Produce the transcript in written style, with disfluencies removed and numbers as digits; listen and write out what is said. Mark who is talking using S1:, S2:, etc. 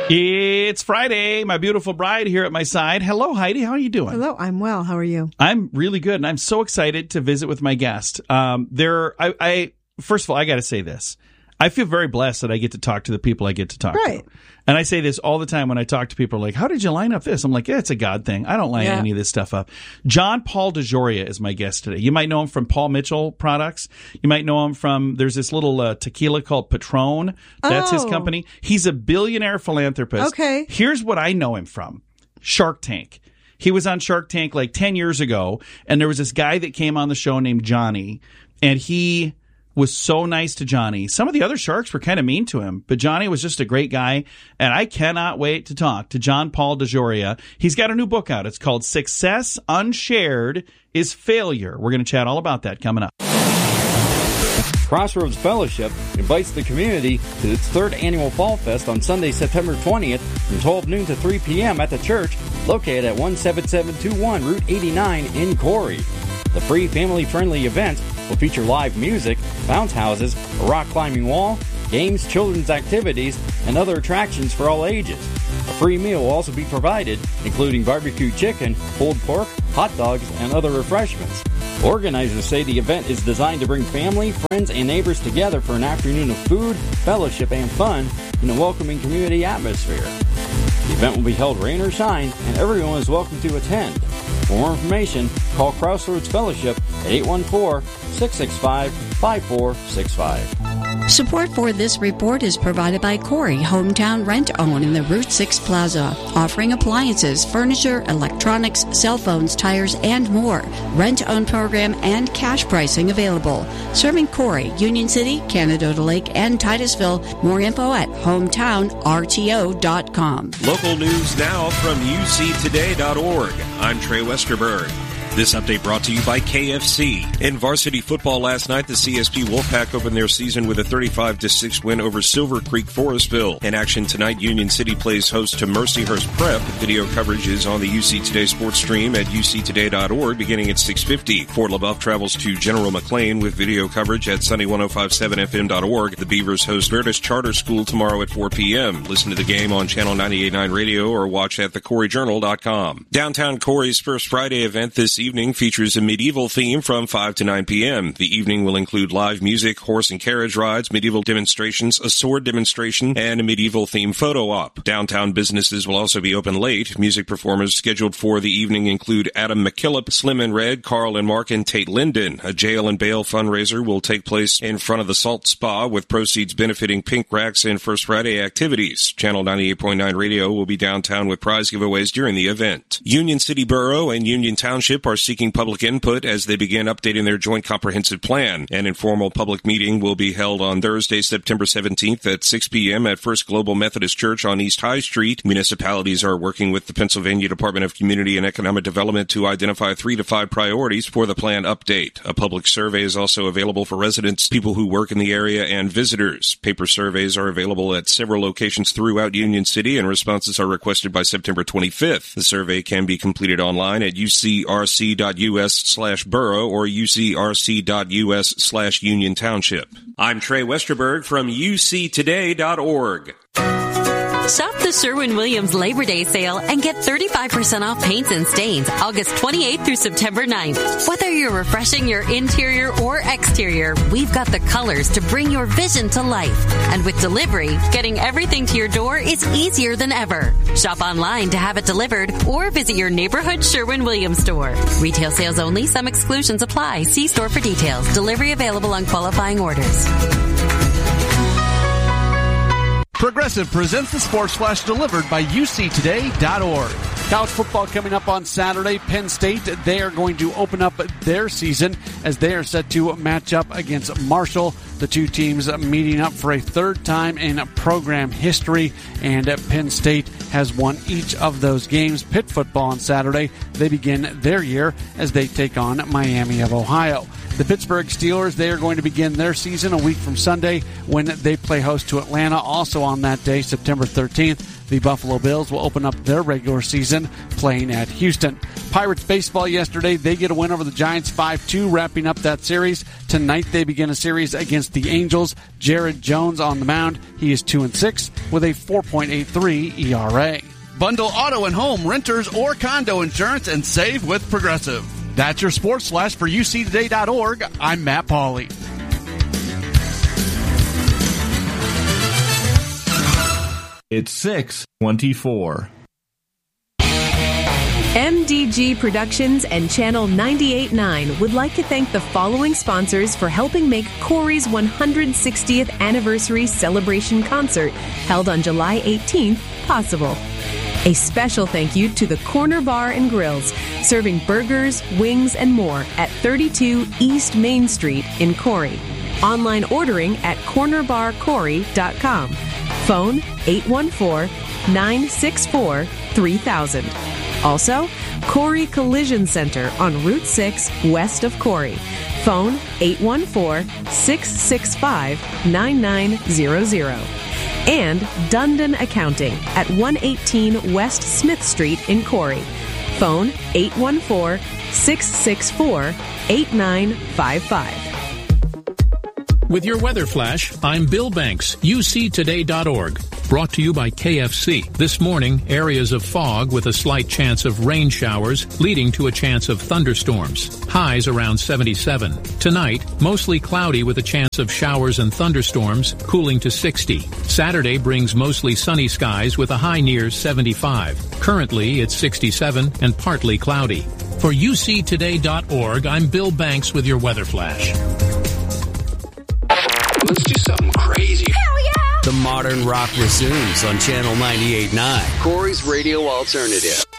S1: It's Friday. My beautiful bride here at my side. Hello, Heidi. How are you doing?
S2: Hello. I'm well. How are you?
S1: I'm really good, and I'm so excited to visit with my guest. First of all, I got to say this. I feel very blessed that I get to talk to the people I get to talk to. And I say this all the time when I talk to people, like, how did you line up this? I'm like, yeah, it's a God thing. I don't line any of this stuff up. John Paul DeJoria is my guest today. You might know him from Paul Mitchell products. You might know him from, there's this little tequila called Patron. That's his company. He's a billionaire philanthropist.
S2: Okay.
S1: Here's what I know him from. Shark Tank. He was on Shark Tank like 10 years ago, and there was this guy that came on the show named Johnny, and he was so nice to Johnny. Some of the other sharks were kind of mean to him, but Johnny was just a great guy, and I cannot wait to talk to John Paul DeJoria. He's got a new book out. It's called Success Unshared is Failure. We're going to chat all about that coming up.
S3: Crossroads Fellowship invites the community to its third annual Fall Fest on Sunday, September 20th from 12 noon to 3 p.m. at the church located at 17721 Route 89 in Corey. The free family-friendly event will feature live music, bounce houses, a rock climbing wall, games, children's activities, and other attractions for all ages. A free meal will also be provided, including barbecue chicken, pulled pork, hot dogs, and other refreshments. Organizers say the event is designed to bring family, friends, and neighbors together for an afternoon of food, fellowship, and fun in a welcoming community atmosphere. The event will be held rain or shine, and everyone is welcome to attend. For more information, call Crossroads Fellowship at 814-665-5465.
S4: Support for this report is provided by Corey Hometown Rent-Own in the Route 6 Plaza, offering appliances, furniture, electronics, cell phones, tires, and more. Rent-Own program and cash pricing available. Serving Corey, Union City, Canada Lake, and Titusville. More info at hometownrto.com.
S5: Local news now from uctoday.org. I'm Trey Westerberg. This update brought to you by KFC. In varsity football last night, the CSP Wolfpack opened their season with a 35-6 win over Silver Creek Forestville. In action tonight, Union City plays host to Mercyhurst Prep. Video coverage is on the UC Today sports stream at uctoday.org beginning at 6:50. Fort LaBeouf travels to General McLean with video coverage at sunny1057fm.org. The Beavers host Vertus Charter School tomorrow at 4 p.m. Listen to the game on Channel 98.9 Radio or watch at thecoreyjournal.com. Downtown Corey's First Friday event this evening features a medieval theme from 5 to 9 p.m. The evening will include live music, horse and carriage rides, medieval demonstrations, a sword demonstration, and a medieval theme photo op. Downtown businesses will also be open late. Music performers scheduled for the evening include Adam McKillop, Slim and Red, Carl and Mark, and Tate Linden. A jail and bail fundraiser will take place in front of the Salt Spa with proceeds benefiting Pink Racks and First Friday activities. Channel 98.9 Radio will be downtown with prize giveaways during the event. Union City Borough and Union Township are seeking public input as they begin updating their joint comprehensive plan. An informal public meeting will be held on Thursday, September 17th at 6 p.m. at First Global Methodist Church on East High Street. Municipalities are working with the Pennsylvania Department of Community and Economic Development to identify 3 to 5 priorities for the plan update. A public survey is also available for residents, people who work in the area, and visitors. Paper surveys are available at several locations throughout Union City, and responses are requested by September 25th. The survey can be completed online at ucrc.us/borough or ucrc.us/Union Township. I'm Trey Westerberg from uctoday.org.
S6: Shop the Sherwin-Williams Labor Day sale and get 35% off paints and stains August 28th through September 9th. Whether you're refreshing your interior or exterior, we've got the colors to bring your vision to life. And with delivery, getting everything to your door is easier than ever. Shop online to have it delivered or visit your neighborhood Sherwin-Williams store. Retail sales only. Some exclusions apply. See store for details. Delivery available on qualifying orders.
S7: Progressive presents the Sports Flash delivered by uctoday.org. College football coming up on Saturday. Penn State, they are going to open up their season as they are set to match up against Marshall. The two teams meeting up for a third time in program history, and Penn State has won each of those games. Pitt football on Saturday, they begin their year as they take on Miami of Ohio. The Pittsburgh Steelers, they are going to begin their season a week from Sunday when they play host to Atlanta. Also on that day, September 13th, the Buffalo Bills will open up their regular season playing at Houston. Pirates baseball yesterday, they get a win over the Giants 5-2, wrapping up that series. Tonight they begin a series against the Angels. Jared Jones on the mound. He is 2-6 with a 4.83 ERA.
S2: Bundle auto and home, renters, or condo insurance and save with Progressive. That's your Sports Flash for UCToday.org. I'm Matt Pauley.
S8: It's 6:24.
S9: MDG Productions and Channel 98.9 would like to thank the following sponsors for helping make Corey's 160th anniversary celebration concert held on July 18th possible. A special thank you to the Corner Bar and Grills, serving burgers, wings, and more at 32 East Main Street in Corey. Online ordering at cornerbarcorey.com. Phone 814-964-3000. Also, Corey Collision Center on Route 6 west of Corey. Phone 814-665-9900. And Dundon Accounting at 118 West Smith Street in Corey. Phone 814-664-8955.
S10: With your weather flash, I'm Bill Banks, UCToday.org. Brought to you by KFC. This morning, areas of fog with a slight chance of rain showers, leading to a chance of thunderstorms. Highs around 77. Tonight, mostly cloudy with a chance of showers and thunderstorms, cooling to 60. Saturday brings mostly sunny skies with a high near 75. Currently, it's 67 and partly cloudy. For UCToday.org, I'm Bill Banks with your weather flash.
S11: Let's do something crazy. Hell yeah! The Modern Rock resumes on Channel 98.9, Corey's Radio Alternative.